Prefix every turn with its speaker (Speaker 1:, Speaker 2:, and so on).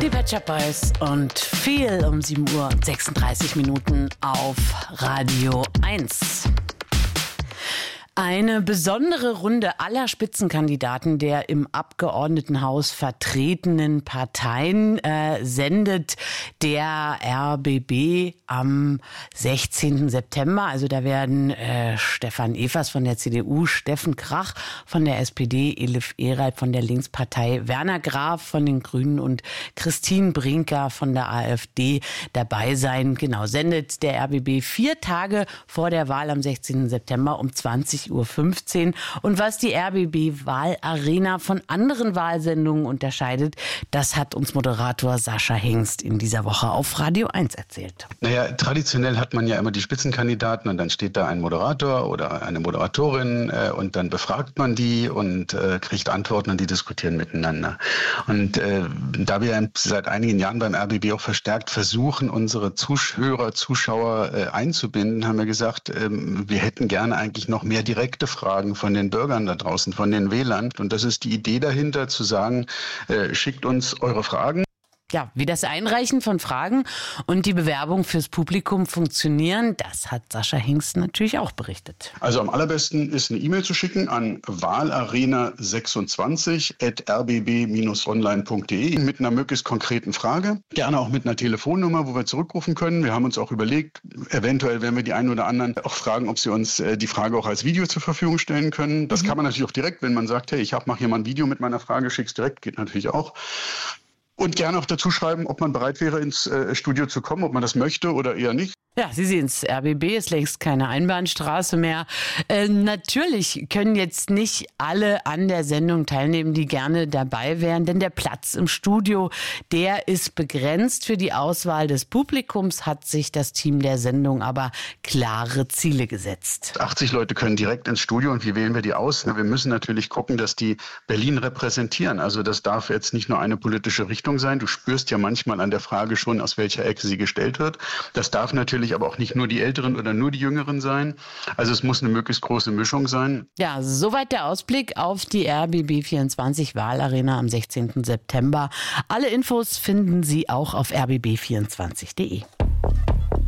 Speaker 1: Pet Shop Boys und Feel um 7:36 Uhr auf Radio 1. Eine besondere Runde aller Spitzenkandidaten der im Abgeordnetenhaus vertretenen Parteien sendet der RBB am 16. September. Also da werden Stefan Evers von der CDU, Steffen Krach von der SPD, Elif Eralb von der Linkspartei, Werner Graf von den Grünen und Christine Brinker von der AfD dabei sein. Genau, sendet der RBB 4 Tage vor der Wahl am 16. September um 20:15 Uhr. Und was die RBB-Wahlarena von anderen Wahlsendungen unterscheidet, das hat uns Moderator Sascha Hengst in dieser Woche auf Radio 1 erzählt.
Speaker 2: Naja, traditionell hat man ja immer die Spitzenkandidaten und dann steht da ein Moderator oder eine Moderatorin und dann befragt man die und kriegt Antworten und die diskutieren miteinander. Und da wir seit einigen Jahren beim RBB auch verstärkt versuchen, unsere Zuschauer einzubinden, haben wir gesagt, wir hätten gerne eigentlich noch mehr direkte Fragen von den Bürgern da draußen, von den Wählern. Und das ist die Idee dahinter, zu sagen, schickt uns eure Fragen.
Speaker 1: Ja, wie das Einreichen von Fragen und die Bewerbung fürs Publikum funktionieren, das hat Sascha Hengst natürlich auch berichtet.
Speaker 2: Also am allerbesten ist eine E-Mail zu schicken an wahlarena26@rbb-online.de mit einer möglichst konkreten Frage. Gerne auch mit einer Telefonnummer, wo wir zurückrufen können. Wir haben uns auch überlegt, eventuell werden wir die einen oder anderen auch fragen, ob sie uns die Frage auch als Video zur Verfügung stellen können. Das kann man natürlich auch direkt, wenn man sagt, hey, mache hier mal ein Video mit meiner Frage, schick's direkt, geht natürlich auch. Und gerne auch dazu schreiben, ob man bereit wäre, ins Studio zu kommen, ob man das möchte oder eher nicht.
Speaker 1: Ja, Sie sehen es, RBB ist längst keine Einbahnstraße mehr. Natürlich können jetzt nicht alle an der Sendung teilnehmen, die gerne dabei wären, denn der Platz im Studio, der ist begrenzt. Für die Auswahl des Publikums hat sich das Team der Sendung aber klare Ziele gesetzt.
Speaker 2: 80 Leute können direkt ins Studio und wie wählen wir die aus? Wir müssen natürlich gucken, dass die Berlin repräsentieren. Also das darf jetzt nicht nur eine politische Richtung sein. Du spürst ja manchmal an der Frage schon, aus welcher Ecke sie gestellt wird. Das darf natürlich aber auch nicht nur die Älteren oder nur die Jüngeren sein. Also es muss eine möglichst große Mischung sein.
Speaker 1: Ja, soweit der Ausblick auf die RBB 24 Wahlarena am 16. September. Alle Infos finden Sie auch auf rbb24.de.